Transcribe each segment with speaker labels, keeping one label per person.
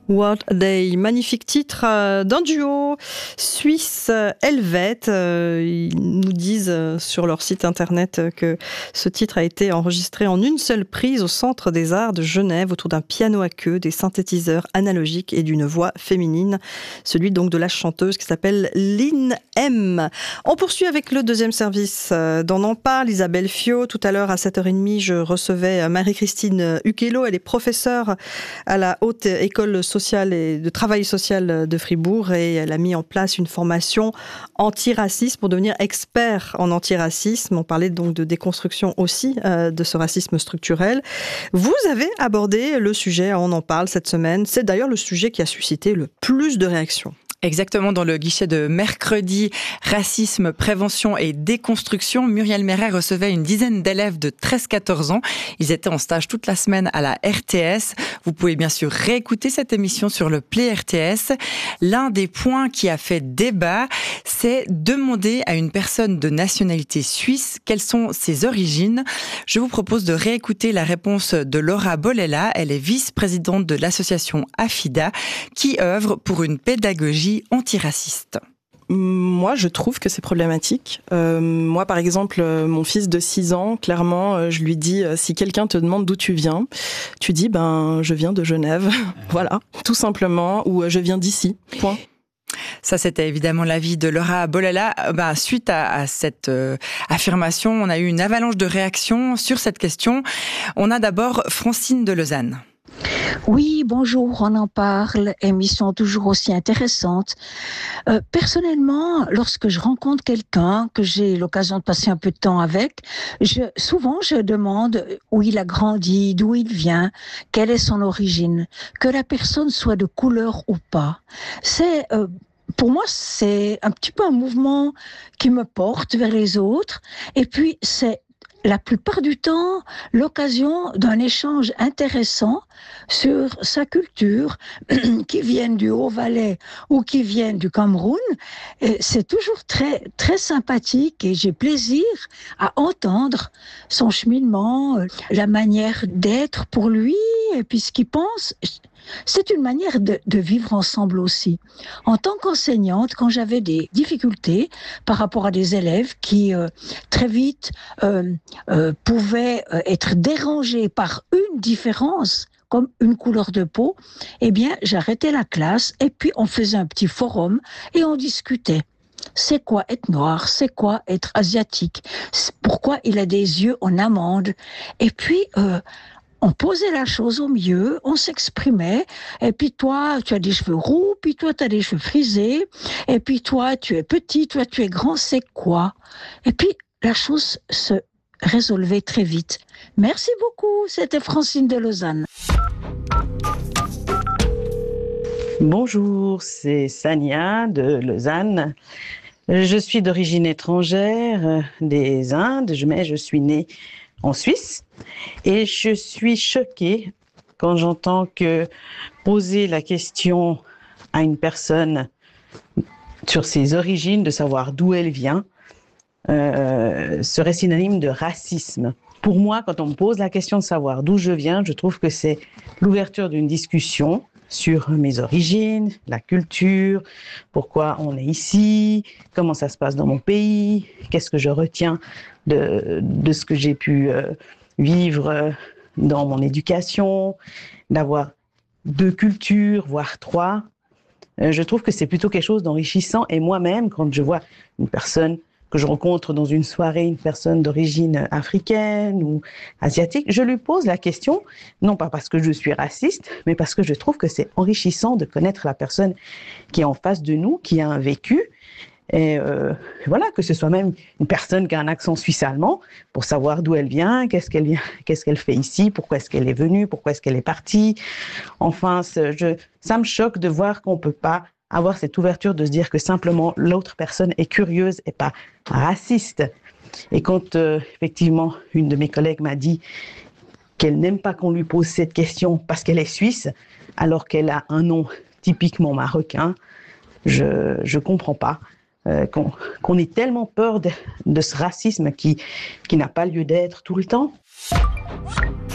Speaker 1: World Day, magnifique titre d'un duo suisse-helvète. Ils nous disent sur leur site internet que ce titre a été enregistré en une seule prise au Centre des Arts de Genève autour d'un piano à queue, des synthétiseurs analogiques et d'une voix féminine. Celui donc de la chanteuse qui s'appelle Lynn M. On poursuit avec le deuxième service d'On en parle. Isabelle Fiot, tout à l'heure à 7h30, je recevais Marie-Christine Ukello. Elle est professeure à la Haute École sociale et de travail social de Fribourg et elle a mis en place une formation antiracisme pour devenir expert en antiracisme. On parlait donc de déconstruction aussi de ce racisme structurel. Vous avez abordé le sujet, on en parle cette semaine. C'est d'ailleurs le sujet qui a suscité le plus de réactions.
Speaker 2: Exactement, dans le guichet de mercredi, racisme, prévention et déconstruction, Muriel Méret recevait une dizaine d'élèves de 13-14 ans. Ils étaient en stage toute la semaine à la RTS. Vous pouvez bien sûr réécouter cette émission sur le Play RTS. L'un des points qui a fait débat, c'est demander à une personne de nationalité suisse quelles sont ses origines. Je vous propose de réécouter la réponse de Laura Bolella. Elle est vice-présidente de l'association AFIDA qui œuvre pour une pédagogie antiraciste.
Speaker 3: Moi, je trouve que c'est problématique. Moi, par exemple, mon fils de 6 ans, clairement, je lui dis, si quelqu'un te demande d'où tu viens, tu dis, je viens de Genève. Voilà, tout simplement, ou je viens d'ici, point.
Speaker 2: Ça, c'était évidemment l'avis de Laura Bolella. Suite à cette affirmation, on a eu une avalanche de réactions sur cette question. On a d'abord Francine de Lausanne.
Speaker 4: Oui, bonjour, on en parle, émission toujours aussi intéressante. Personnellement, lorsque je rencontre quelqu'un, que j'ai l'occasion de passer un peu de temps avec, souvent je demande où il a grandi, d'où il vient, quelle est son origine, que la personne soit de couleur ou pas. Pour moi, c'est un petit peu un mouvement qui me porte vers les autres, et puis c'est la plupart du temps, l'occasion d'un échange intéressant sur sa culture, qui vienne du Haut-Valais ou qui vienne du Cameroun. Et c'est toujours très, très sympathique et j'ai plaisir à entendre son cheminement, la manière d'être pour lui et puis ce qu'il pense. C'est une manière de vivre ensemble aussi. En tant qu'enseignante, quand j'avais des difficultés par rapport à des élèves qui très vite pouvaient être dérangés par une différence, comme une couleur de peau, eh bien, j'arrêtais la classe et puis on faisait un petit forum et on discutait. C'est quoi être noir? C'est quoi être asiatique? Pourquoi il a des yeux en amande? Et puis, on posait la chose au mieux, on s'exprimait, et puis toi, tu as des cheveux roux, puis toi, tu as des cheveux frisés, et puis toi, tu es petit, toi, tu es grand, c'est quoi? Et puis, la chose se résolvait très vite. Merci beaucoup, c'était Francine de Lausanne.
Speaker 5: Bonjour, c'est Sania de Lausanne. Je suis d'origine étrangère, des Indes, mais je suis née en Suisse et je suis choquée quand j'entends que poser la question à une personne sur ses origines, de savoir d'où elle vient, serait synonyme de racisme. Pour moi, quand on me pose la question de savoir d'où je viens, je trouve que c'est l'ouverture d'une discussion sur mes origines, la culture, pourquoi on est ici, comment ça se passe dans mon pays, qu'est-ce que je retiens de ce que j'ai pu vivre dans mon éducation, d'avoir 2 cultures, voire 3. Je trouve que c'est plutôt quelque chose d'enrichissant. Et moi-même, quand je vois une personne que je rencontre dans une soirée, une personne d'origine africaine ou asiatique, je lui pose la question, non pas parce que je suis raciste, mais parce que je trouve que c'est enrichissant de connaître la personne qui est en face de nous, qui a un vécu, et voilà, que ce soit même une personne qui a un accent suisse-allemand, pour savoir d'où elle vient, qu'est-ce qu'elle fait ici, pourquoi est-ce qu'elle est venue, pourquoi est-ce qu'elle est partie. Enfin, ça me choque de voir qu'on peut pas avoir cette ouverture de se dire que simplement l'autre personne est curieuse et pas raciste. Et quand effectivement une de mes collègues m'a dit qu'elle n'aime pas qu'on lui pose cette question parce qu'elle est suisse, alors qu'elle a un nom typiquement marocain, je comprends pas qu'on ait tellement peur de ce racisme qui n'a pas lieu d'être tout le temps.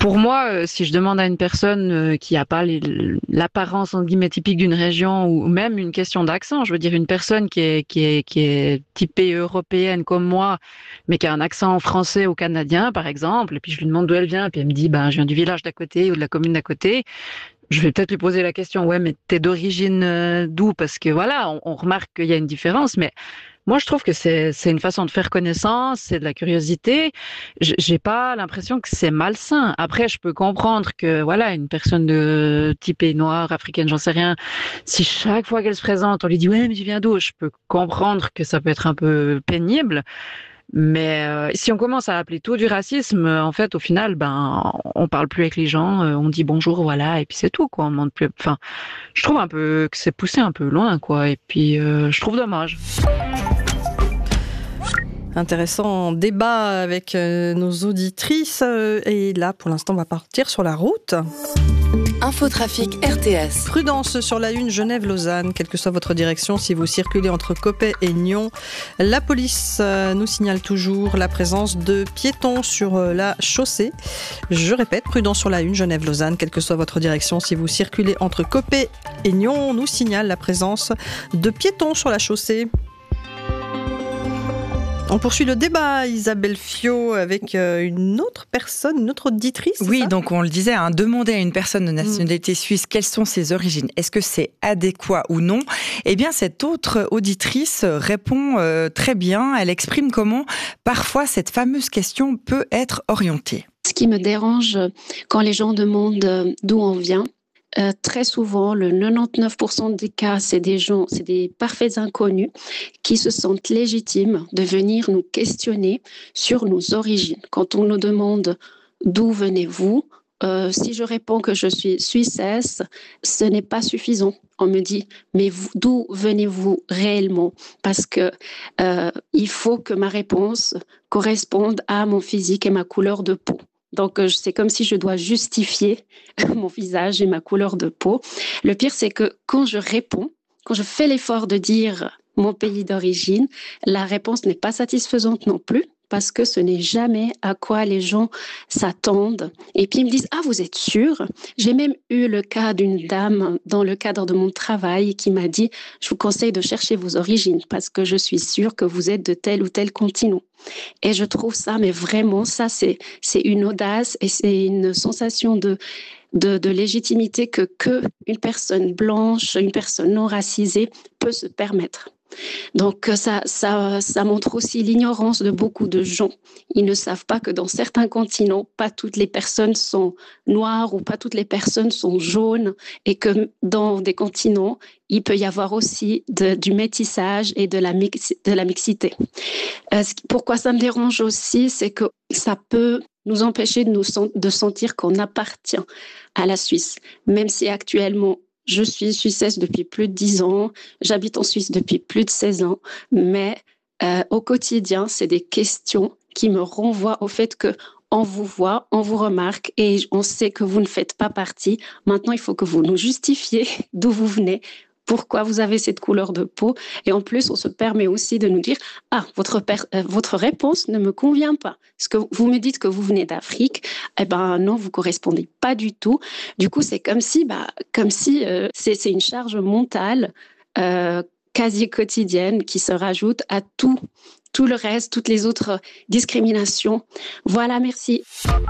Speaker 6: Pour moi, si je demande à une personne qui n'a pas l'apparence entre guillemets typique d'une région ou même une question d'accent, je veux dire une personne qui est typée européenne comme moi, mais qui a un accent français ou canadien par exemple, et puis je lui demande d'où elle vient, puis elle me dit je viens du village d'à côté ou de la commune d'à côté. Je vais peut-être lui poser la question, ouais, mais t'es d'origine d'où? Parce que voilà, on remarque qu'il y a une différence, mais moi, je trouve que c'est une façon de faire connaissance, c'est de la curiosité. J'ai pas l'impression que c'est malsain. Après, je peux comprendre que, voilà, une personne de type noire, africaine, j'en sais rien, si chaque fois qu'elle se présente, on lui dit, ouais, mais tu viens d'où? Je peux comprendre que ça peut être un peu pénible. Mais si on commence à appeler tout du racisme, en fait, au final, on parle plus avec les gens, on dit bonjour, voilà, et puis c'est tout, quoi. On demande plus. Enfin, je trouve un peu que c'est poussé un peu loin, quoi. Et puis, je trouve dommage.
Speaker 1: Intéressant débat avec nos auditrices. Et là, pour l'instant, on va partir sur la route.
Speaker 7: Infotrafic RTS.
Speaker 1: Prudence sur la 1 Genève-Lausanne, quelle que soit votre direction, si vous circulez entre Coppet et Nyon. La police nous signale toujours la présence de piétons sur la chaussée. Je répète, prudence sur la 1 Genève-Lausanne, quelle que soit votre direction, si vous circulez entre Coppet et Nyon, on nous signale la présence de piétons sur la chaussée. On poursuit le débat, Isabelle Fiot, avec une autre personne, une autre auditrice.
Speaker 2: Oui, donc on le disait, demander à une personne de nationalité suisse quelles sont ses origines, est-ce que c'est adéquat ou non? Eh bien, cette autre auditrice répond très bien. Elle exprime comment parfois cette fameuse question peut être orientée.
Speaker 8: Ce qui me dérange quand les gens demandent d'où on vient, très souvent, le 99% des cas, c'est des parfaits inconnus qui se sentent légitimes de venir nous questionner sur nos origines. Quand on nous demande d'où venez-vous, si je réponds que je suis suissesse, ce n'est pas suffisant. On me dit, mais d'où venez-vous réellement? Parce que il faut que ma réponse corresponde à mon physique et ma couleur de peau. Donc, c'est comme si je dois justifier mon visage et ma couleur de peau. Le pire, c'est que quand je réponds, quand je fais l'effort de dire mon pays d'origine, la réponse n'est pas satisfaisante non plus, parce que ce n'est jamais à quoi les gens s'attendent. Et puis ils me disent « Ah, vous êtes sûre ?» J'ai même eu le cas d'une dame dans le cadre de mon travail qui m'a dit « Je vous conseille de chercher vos origines parce que je suis sûre que vous êtes de tel ou tel continent. » Et je trouve ça, mais vraiment, ça c'est une audace et c'est une sensation de légitimité que une personne blanche, une personne non racisée peut se permettre. Donc ça montre aussi l'ignorance de beaucoup de gens. Ils ne savent pas que dans certains continents, pas toutes les personnes sont noires ou pas toutes les personnes sont jaunes et que dans des continents, il peut y avoir aussi du métissage et de la mixité. Pourquoi ça me dérange aussi, c'est que ça peut nous empêcher de sentir qu'on appartient à la Suisse, même si actuellement, je suis suissesse depuis plus de 10 ans, j'habite en Suisse depuis plus de 16 ans, mais au quotidien, c'est des questions qui me renvoient au fait qu'on vous voit, on vous remarque et on sait que vous ne faites pas partie. Maintenant, il faut que vous nous justifiez d'où vous venez, pourquoi vous avez cette couleur de peau. Et en plus, on se permet aussi de nous dire « Ah, votre réponse ne me convient pas. Parce que vous me dites que vous venez d'Afrique. Eh ben non, vous ne correspondez pas du tout. » Du coup, c'est comme si c'est une charge mentale quasi quotidienne qui se rajoute à tout le reste, toutes les autres discriminations. Voilà, merci.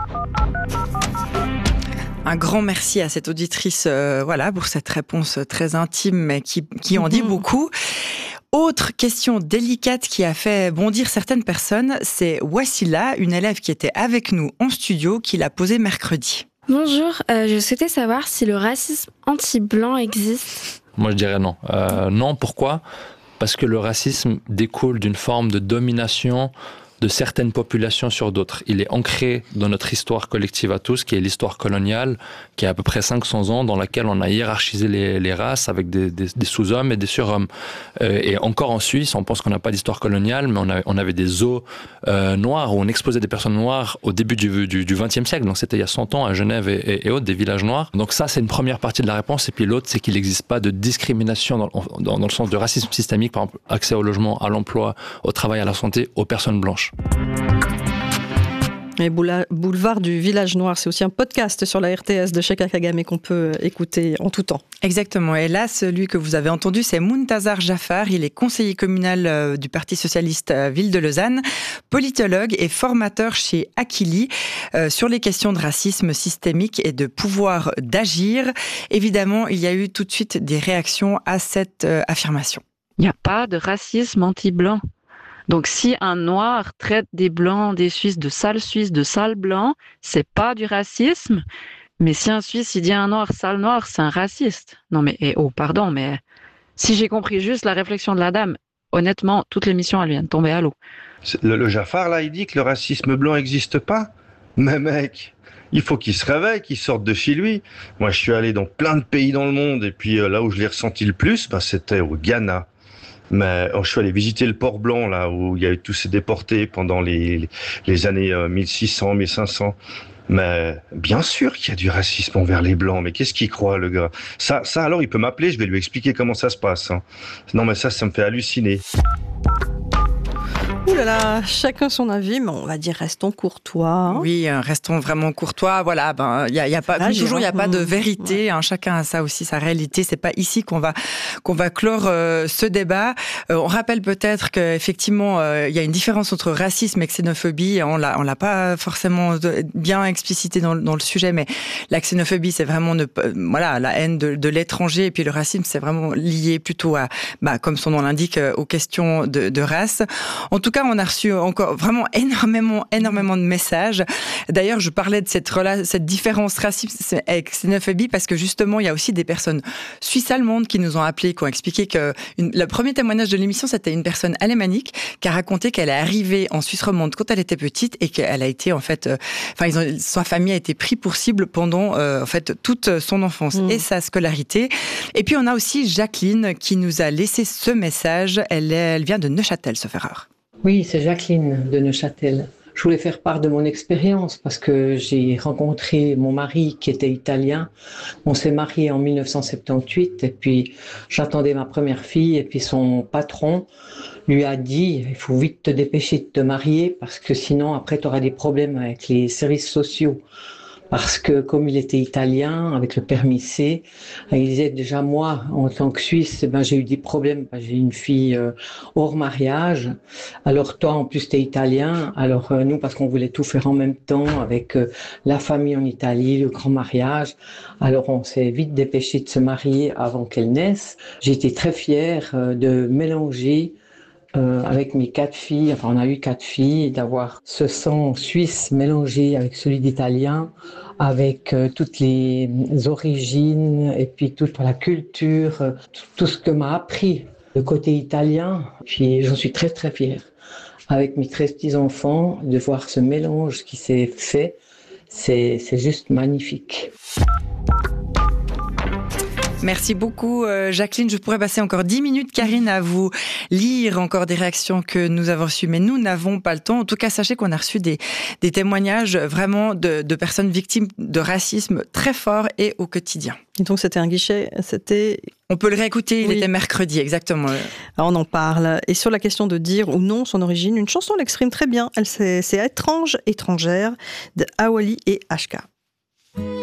Speaker 2: Un grand merci à cette auditrice pour cette réponse très intime mais qui en dit beaucoup. Autre question délicate qui a fait bondir certaines personnes, c'est Wassila, une élève qui était avec nous en studio, qui l'a posée mercredi.
Speaker 9: Bonjour, je souhaitais savoir si le racisme anti-blanc existe.
Speaker 10: Moi je dirais non. Non, pourquoi ? Parce que le racisme découle d'une forme de domination de certaines populations sur d'autres. Il est ancré dans notre histoire collective à tous, qui est l'histoire coloniale, qui a à peu près 500 ans, dans laquelle on a hiérarchisé les races avec des sous-hommes et des surhommes. Et encore en Suisse, on pense qu'on n'a pas d'histoire coloniale, mais on avait des zoos noirs, où on exposait des personnes noires au début du XXe siècle, donc c'était il y a 100 ans à Genève et autres, des villages noirs. Donc ça, c'est une première partie de la réponse, et puis l'autre, c'est qu'il n'existe pas de discrimination dans le sens de racisme systémique, par exemple, accès au logement, à l'emploi, au travail, à la santé, aux personnes blanches.
Speaker 1: Et Boulevard du Village Noir, c'est aussi un podcast sur la RTS de Cheka Kagame qu'on peut écouter en tout temps.
Speaker 2: Exactement. Et là, celui que vous avez entendu, c'est Muntazar Jafar. Il est conseiller communal du Parti socialiste Ville de Lausanne, politologue et formateur chez Akili sur les questions de racisme systémique et de pouvoir d'agir. Évidemment, il y a eu tout de suite des réactions à cette affirmation.
Speaker 6: Il n'y a pas de racisme anti-blanc. Donc, si un noir traite des blancs, des Suisses, de sales blancs, c'est pas du racisme. Mais si un Suisse, il dit à un noir, sale noir, c'est un raciste. Non, mais, pardon, mais si j'ai compris juste la réflexion de la dame, honnêtement, toute l'émission, elle vient de tomber à l'eau.
Speaker 11: Le Jafar, là, il dit que le racisme blanc n'existe pas. Mais mec, il faut qu'il se réveille, qu'il sorte de chez lui. Moi, je suis allé dans plein de pays dans le monde, et puis là où je l'ai ressenti le plus, c'était au Ghana. Mais je suis allé visiter le Port Blanc, là où il y a eu tous ces déportés pendant les années 1600, 1500. Mais bien sûr qu'il y a du racisme envers les Blancs. Mais qu'est-ce qu'il croit, le gars ? Ça, alors, il peut m'appeler, je vais lui expliquer comment ça se passe. Hein. Non, mais ça me fait halluciner.
Speaker 1: Ouh là là, chacun son avis, mais on va dire restons courtois. Hein.
Speaker 2: Oui, restons vraiment courtois. Voilà, il y a pas, comme toujours, il y a pas de vérité. Ouais. Hein, chacun a ça aussi, sa réalité. C'est pas ici qu'on va clore ce débat. On rappelle peut-être qu'effectivement, il y a une différence entre racisme et xénophobie. On l'a pas forcément bien explicité dans le sujet, mais la xénophobie, c'est vraiment la haine de l'étranger, et puis le racisme, c'est vraiment lié plutôt à, comme son nom l'indique, aux questions de race. En tout cas, on a reçu encore vraiment énormément de messages. D'ailleurs, je parlais de cette différence racisme et xénophobie parce que justement, il y a aussi des personnes suisses-allemandes qui nous ont appelés, qui ont expliqué que le premier témoignage de l'émission, c'était une personne alémanique qui a raconté qu'elle est arrivée en Suisse romande quand elle était petite et qu'elle a été sa famille a été prise pour cible pendant toute son enfance et sa scolarité. Et puis on a aussi Jacqueline qui nous a laissé ce message. Elle vient de Neuchâtel, sauf erreur.
Speaker 12: Oui, c'est Jacqueline de Neuchâtel. Je voulais faire part de mon expérience parce que j'ai rencontré mon mari qui était italien. On s'est mariés en 1978 et puis j'attendais ma première fille et puis son patron lui a dit « Il faut vite te dépêcher de te marier parce que sinon après tu auras des problèmes avec les services sociaux ». Parce que comme il était italien, avec le permis C, il disait déjà moi, en tant que Suisse, j'ai eu des problèmes. J'ai une fille hors mariage. Alors toi, en plus, t'es italien. Alors nous, parce qu'on voulait tout faire en même temps avec la famille en Italie, le grand mariage. Alors on s'est vite dépêché de se marier avant qu'elle naisse. J'ai été très fière de mélanger avec mes 4 filles, on a eu 4 filles, d'avoir ce sang suisse mélangé avec celui d'italien, avec toutes les origines et puis toute la culture, tout ce que m'a appris le côté italien. Puis j'en suis très très fière. Avec mes 13 petits-enfants, de voir ce mélange qui s'est fait, c'est juste magnifique.
Speaker 2: Merci beaucoup Jacqueline. Je pourrais passer encore 10 minutes, Karine, à vous lire encore des réactions que nous avons reçues, mais nous n'avons pas le temps. En tout cas, sachez qu'on a reçu des témoignages vraiment de personnes victimes de racisme très forts et au quotidien.
Speaker 1: Et donc c'était un guichet,
Speaker 2: On peut le réécouter, il était mercredi, exactement.
Speaker 1: Alors on en parle. Et sur la question de dire ou non son origine, une chanson l'exprime très bien. C'est Étrange, étrangère de Awali et HK.